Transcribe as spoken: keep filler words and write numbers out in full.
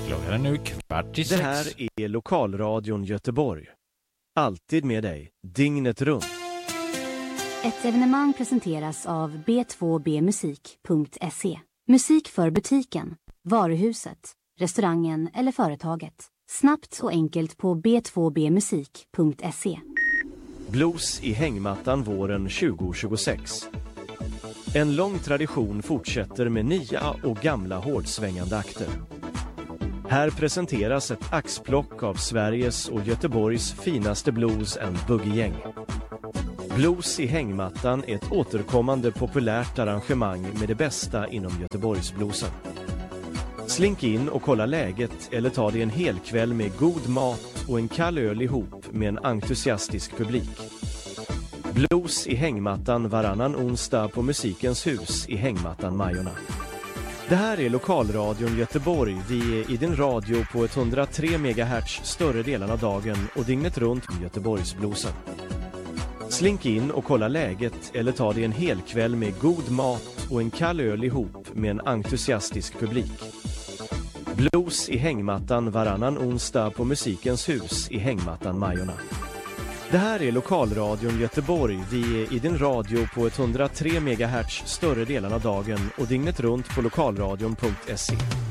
Klockan är nu kvart i sex. Det här är Lokalradion Göteborg. Alltid med dig, dygnet runt. Ett evenemang presenteras av b två b musik punkt se. Musik för butiken, varuhuset, restaurangen eller företaget. Snabbt och enkelt på b två b musik punkt se. Blues i hängmattan våren tjugo tjugosex. En lång tradition fortsätter med nya och gamla hårdsvängande akter. Här presenteras ett axplock av Sveriges och Göteborgs finaste blues and boogie-gäng. Blues i hängmattan är ett återkommande populärt arrangemang med det bästa inom Göteborgsbluesen. Slink in och kolla läget eller ta dig en hel kväll med god mat och en kall öl ihop med en entusiastisk publik. Blues i hängmattan varannan onsdag på Musikens hus i Hängmattan Majorna. Det här är Lokalradion Göteborg. Vi är i din radio på etthundratre megahertz större delen av dagen och dygnet runt med Göteborgsbluesen. Slink in och kolla läget eller ta dig en hel kväll med god mat och en kall öl ihop med en entusiastisk publik. Blues i hängmattan varannan onsdag på Musikens hus i Hängmattan Majorna. Det här är Lokalradion Göteborg. Vi är i din radio på etthundratre megahertz större delen av dagen och dygnet runt på lokalradion punkt se.